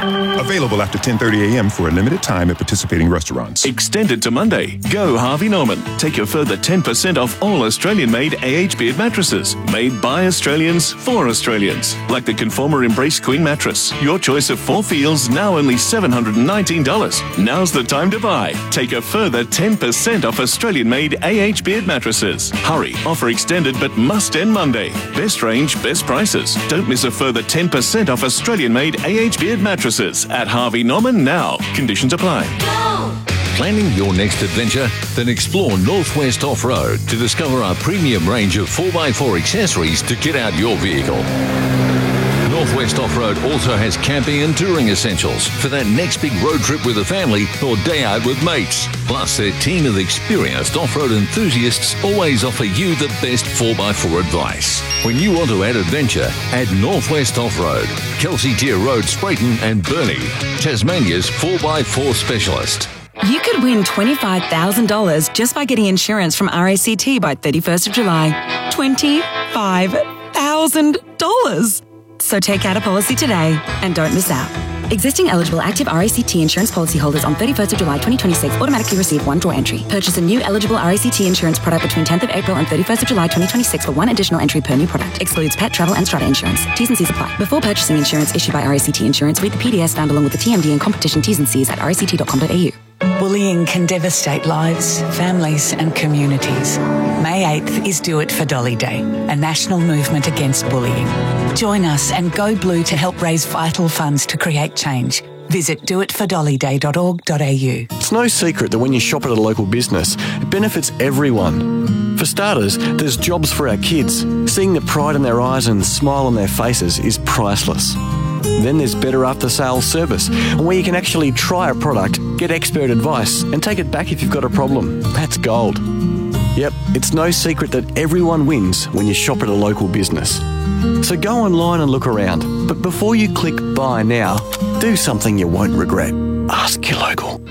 Available after 10:30 a.m. for a limited time at participating restaurants. Extended to Monday. Go Harvey Norman. Take a further 10% off all Australian-made AH Beard mattresses. Made by Australians for Australians. Like the Conformer Embrace Queen mattress. Your choice of 4 feels, now only $719. Now's the time to buy. Take a further 10% off Australian-made AH Beard mattresses. Hurry. Offer extended but must end Monday. Best range, best prices. Don't miss a further 10% off Australian-made AH Beard mattresses at Harvey Norman now. Conditions apply. Planning your next adventure? Then explore Northwest Off-Road to discover our premium range of 4x4 accessories to get out your vehicle. Northwest Off-Road also has camping and touring essentials for that next big road trip with a family or day out with mates. Plus, their team of experienced off-road enthusiasts always offer you the best 4x4 advice. When you want to add adventure, add Northwest Off-Road, Kelsey Tier Road, Sprayton and Burnie, Tasmania's 4x4 specialist. You could win $25,000 just by getting insurance from RACT by 31st of July. $25,000. So take out a policy today and don't miss out. Existing eligible active RACT insurance policyholders on 31st of July 2026 automatically receive one draw entry. Purchase a new eligible RACT insurance product between 10th of April and 31st of July 2026 for one additional entry per new product. Excludes pet, travel and strata insurance. T's and C's apply. Before purchasing insurance issued by RACT Insurance, read the PDS found along with the TMD and competition T's and C's at ract.com.au. Bullying can devastate lives, families and communities. May 8th is Do It for Dolly Day, a national movement against bullying. Join us and go blue to help raise vital funds to create change. Visit doitfordollyday.org.au. It's no secret that when you shop at a local business, it benefits everyone. For starters, there's jobs for our kids. Seeing the pride in their eyes and smile on their faces is priceless. Then there's better after-sales service, where you can actually try a product, get expert advice, and take it back if you've got a problem. That's gold. Yep, it's no secret that everyone wins when you shop at a local business. So go online and look around. But before you click Buy Now, do something you won't regret. Ask your local.